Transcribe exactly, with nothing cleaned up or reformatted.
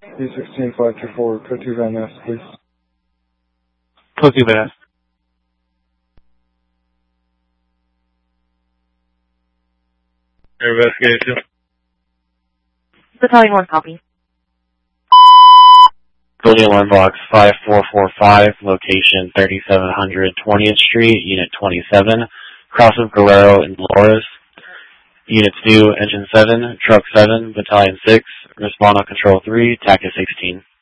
B sixteen five two four, code two Van Ness, please. Code two Van Ness. Investigation. Battalion one, copy. Building alarm box five four four five, location thirty-seven hundred twentieth Street, Unit twenty-seven, cross of Guerrero and Dolores. Units new, Engine seven, Truck seven, Battalion six, respond on Control three, T A C A sixteen.